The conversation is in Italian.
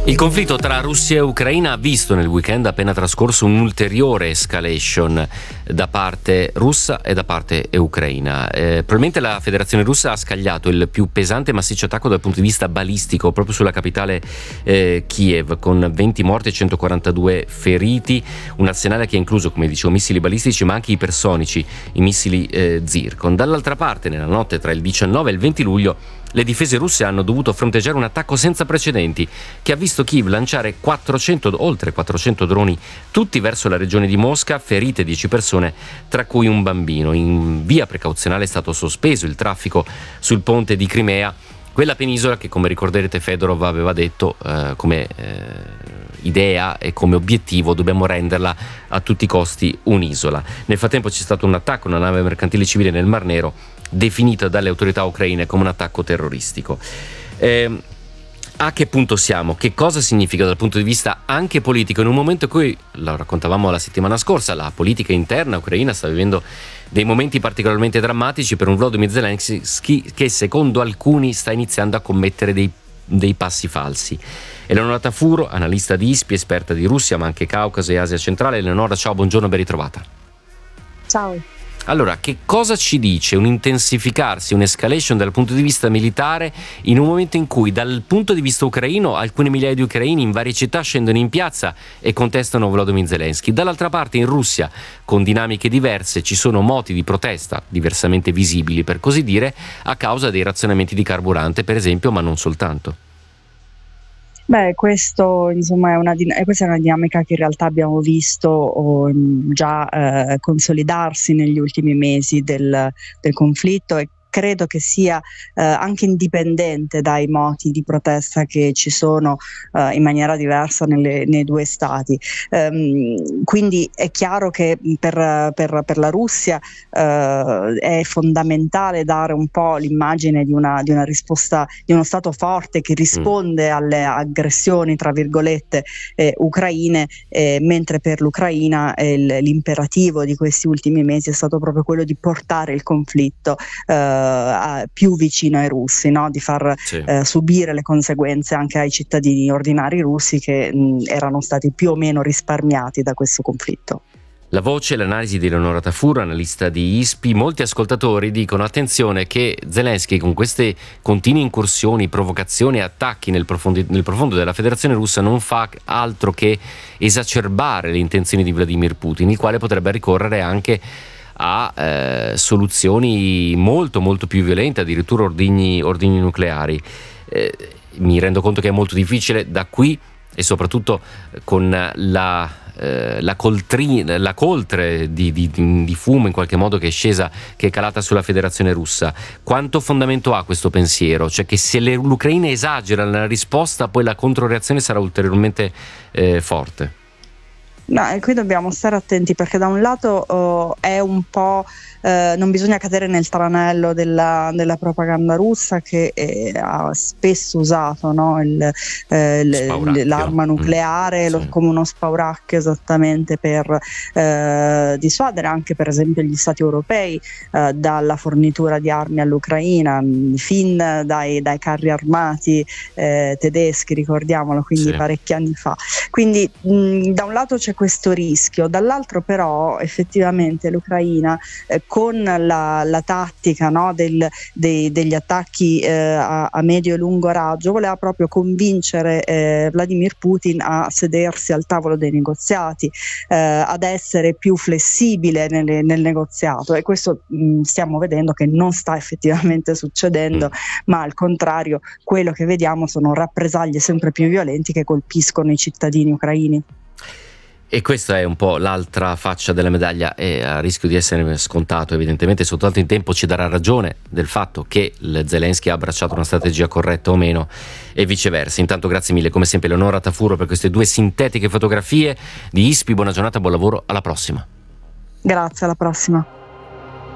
Il conflitto tra Russia e Ucraina ha visto nel weekend appena trascorso un'ulteriore escalation da parte russa e da parte ucraina. Probabilmente la Federazione Russa ha scagliato il più pesante e massiccio attacco dal punto di vista balistico proprio sulla capitale Kiev, con 20 morti e 142 feriti, un arsenale che ha incluso, come dicevo, missili balistici ma anche ipersonici, i missili Zircon. Dall'altra parte, nella notte tra il 19 e il 20 luglio, le difese russe hanno dovuto fronteggiare un attacco senza precedenti che ha visto Kiev lanciare oltre 400 droni, tutti verso la regione di Mosca, ferite 10 persone, tra cui un bambino. In via precauzionale è stato sospeso il traffico sul ponte di Crimea, quella penisola che, come ricorderete, Fedorov aveva detto come idea e come obiettivo dobbiamo renderla a tutti i costi un'isola. Nel frattempo c'è stato un attacco a una nave mercantile civile nel Mar Nero, definita dalle autorità ucraine come un attacco terroristico. A che punto siamo? Che cosa significa dal punto di vista anche politico? In un momento in cui, lo raccontavamo la settimana scorsa, la politica interna ucraina sta vivendo dei momenti particolarmente drammatici per un Volodymyr Zelensky che, secondo alcuni, sta iniziando a commettere dei passi falsi. Eleonora Tafuro, analista di ISPI, esperta di Russia ma anche Caucaso e Asia centrale. Eleonora, ciao, buongiorno, ben ritrovata. Ciao. Allora, che cosa ci dice un intensificarsi, un'escalation dal punto di vista militare in un momento in cui dal punto di vista ucraino alcune migliaia di ucraini in varie città scendono in piazza e contestano Volodymyr Zelensky? Dall'altra parte in Russia, con dinamiche diverse, ci sono moti di protesta diversamente visibili, per così dire, a causa dei razionamenti di carburante, per esempio, ma non soltanto. Beh, questo insomma questa è una dinamica che in realtà abbiamo visto già consolidarsi negli ultimi mesi del conflitto, e credo che sia anche indipendente dai moti di protesta che ci sono in maniera diversa nei due stati. Quindi è chiaro che per la Russia è fondamentale dare un po' l'immagine di una risposta, di uno stato forte che risponde alle aggressioni, tra virgolette, ucraine, mentre per l'Ucraina l'imperativo di questi ultimi mesi è stato proprio quello di portare il conflitto più vicino ai russi, no? Di far subire le conseguenze anche ai cittadini ordinari russi che erano stati più o meno risparmiati da questo conflitto. La voce e l'analisi di Eleonora Tafuro, analista di ISPI. Molti ascoltatori dicono attenzione che Zelensky, con queste continue incursioni, provocazioni e attacchi nel profondo della Federazione Russa, non fa altro che esacerbare le intenzioni di Vladimir Putin, il quale potrebbe ricorrere anche a soluzioni molto molto più violente, addirittura ordigni nucleari. Mi rendo conto che è molto difficile da qui, e soprattutto con la coltre di fumo in qualche modo che è scesa, che è calata sulla Federazione Russa. Quanto fondamento ha questo pensiero? Cioè che se l'Ucraina esagera nella risposta, poi la controreazione sarà ulteriormente forte? No, e qui dobbiamo stare attenti, perché da un lato è un po' non bisogna cadere nel tranello della propaganda russa, che ha spesso usato, no, l'arma nucleare come uno spauracchio, esattamente per dissuadere anche per esempio gli stati europei dalla fornitura di armi all'Ucraina, fin dai carri armati tedeschi, ricordiamolo, quindi parecchi anni fa. Quindi da un lato c'è questo rischio, dall'altro però effettivamente l'Ucraina con la tattica, no, degli attacchi a medio e lungo raggio voleva proprio convincere Vladimir Putin a sedersi al tavolo dei negoziati, ad essere più flessibile nel negoziato, e questo stiamo vedendo che non sta effettivamente succedendo, ma al contrario quello che vediamo sono rappresaglie sempre più violenti che colpiscono i cittadini ucraini. E questa è un po' l'altra faccia della medaglia, e a rischio di essere scontato evidentemente soltanto in tempo ci darà ragione del fatto che Zelensky ha abbracciato una strategia corretta o meno, e viceversa. Intanto grazie mille come sempre Eleonora Tafuro per queste due sintetiche fotografie di ISPI. Buona giornata, buon lavoro, alla prossima. Grazie, alla prossima.